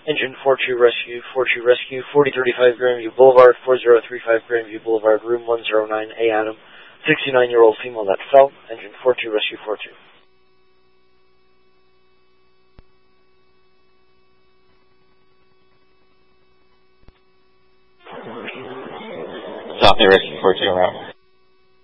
Engine 42 Rescue, 4035 Grandview Boulevard, 4035 Grandview Boulevard, room 109A Adam. 69-year-old female that fell. Engine 42 Rescue 42. Stop me, Rescue 42 around.